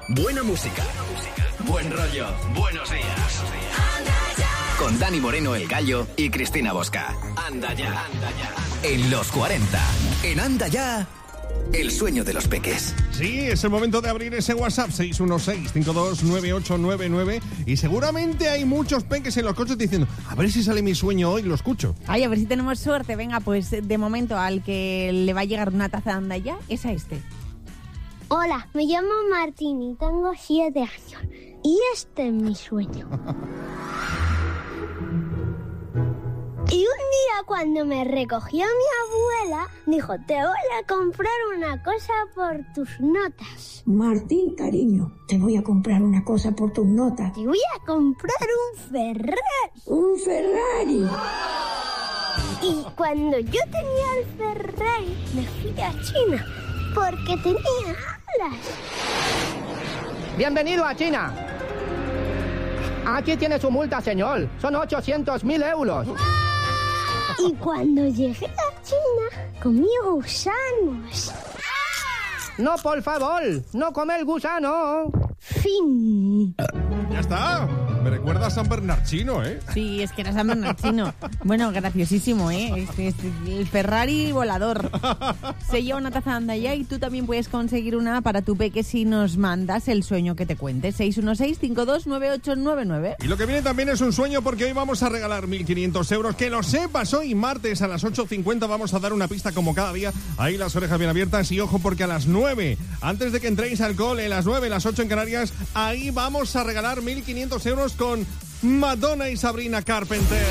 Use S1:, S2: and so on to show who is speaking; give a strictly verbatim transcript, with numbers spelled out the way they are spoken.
S1: Buena música. Buen rollo. Buenos días. Con Dani Moreno, el Gallo, y Cristina Bosca. Anda ya. Anda ya. En los cuarenta. En Anda ya. El sueño de los peques.
S2: Sí, es el momento de abrir ese WhatsApp seis uno seis, cinco dos nueve ocho nueve nueve y seguramente hay muchos peques en los coches diciendo a ver si sale mi sueño hoy, lo escucho.
S3: Ay, a ver si tenemos suerte. Venga, pues de momento al que le va a llegar una taza de Anda ya es a este.
S4: Hola, me llamo Martín y tengo siete años y este es mi sueño. Y un día cuando me recogió mi abuela, dijo, te voy a comprar una cosa por tus notas.
S5: Martín, cariño, te voy a comprar una cosa por tus notas.
S4: Te voy a comprar un Ferrari.
S5: ¡Un Ferrari!
S4: Y cuando yo tenía el Ferrari, me fui a China, porque tenía alas.
S6: Bienvenido a China. Aquí tiene su multa, señor. Son ochocientos mil euros.
S4: Y cuando llegué a China, comí gusanos.
S6: No, por favor, no comer gusano.
S4: Fin.
S2: Ya está. Me recuerda a San Bernardino, ¿eh?
S3: Sí, es que era San Bernardino. Bueno, graciosísimo, ¿eh? Este, este, el Ferrari volador. Se lleva una taza de Anda ya y tú también puedes conseguir una para tu peque si nos mandas el sueño que te cuente. seis uno seis, cinco dos nueve ocho nueve nueve.
S2: Y lo que viene también es un sueño porque hoy vamos a regalar mil quinientos euros. Que lo sepas, hoy martes a las ocho cincuenta vamos a dar una pista como cada día. Ahí las orejas bien abiertas y ojo porque a las nueve, antes de que entréis al cole, las nueve, las ocho en Canarias, ahí vamos a regalar mil quinientos euros con Madonna y Sabrina Carpenter.